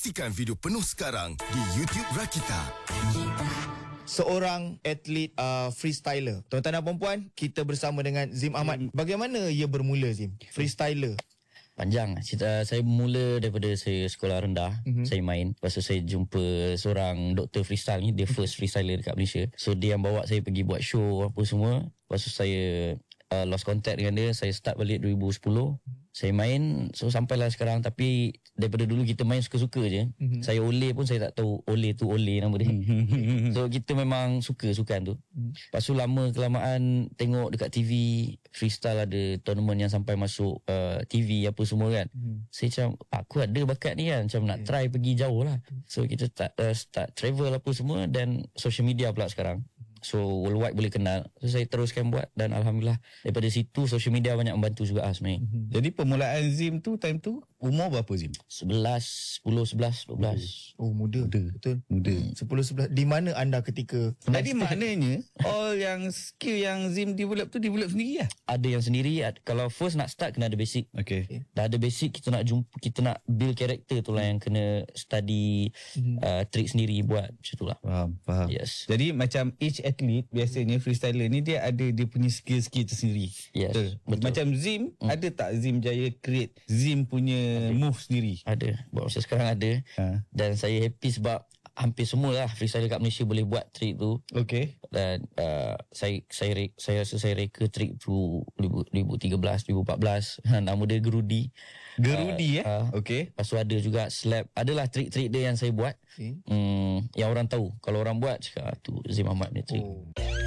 Saksikan video penuh sekarang di YouTube Rakita. Seorang atlet freestyler. Tuan-tuan dan puan-puan, kita bersama dengan Zim Ahmad. Bagaimana ia bermula, Zim? Freestyler. Panjang cerita. Saya bermula daripada saya sekolah rendah. Saya main. Lepas tu saya jumpa seorang doktor freestyle ni. Dia first freestyler dekat Malaysia. So dia yang bawa saya pergi buat show apa semua. Lepas tu saya lost contact dengan dia. Saya start balik 2010. Saya main. So sampailah sekarang. Tapi daripada dulu kita main suka-suka je. Saya Ole pun saya tak tahu Ole tu Ole nama dia. So kita memang suka sukan tu. Lepas tu lama kelamaan tengok dekat TV freestyle ada tournament yang sampai masuk TV apa semua kan. Saya macam aku ada bakat ni kan. Macam nak try pergi jauh lah. So kita start travel apa semua. Dan social media pula sekarang. So worldwide boleh kenal. So saya teruskan buat. Dan Alhamdulillah daripada situ social media banyak membantu juga sebenarnya. Jadi permulaan Zim tu time tu umur berapa Zim? 11, 10, 11, 12. Oh, muda. Betul. Muda. 10-11. Di mana anda ketika... Jadi maknanya all yang skill yang Zim develop tu develop sendiri lah. Ada yang sendiri. Kalau first nak start kena ada basic. Okay. Dah ada basic, kita nak build character tu lah yang kena study trick sendiri buat macam tu lah. Faham. Yes. Jadi macam each athlete biasanya freestyler ni dia ada dia punya skill-skill tersendiri. Yes, betul. Macam Zim, ada tak Zim jaya create Zim punya move sendiri? Ada. Buat masa sekarang ada. Dan saya happy sebab hampir semualah freestyler kat Malaysia boleh buat trick tu. Okay. Dan saya rasa saya reka trick tu 2013, 2014. Nama dia Gerudi. Gerudi Okay. Lepas tu ada juga slap. Adalah trik-trik dia yang saya buat. Yang orang tahu. Kalau orang buat cakap tu Zim Ahmad punya trik.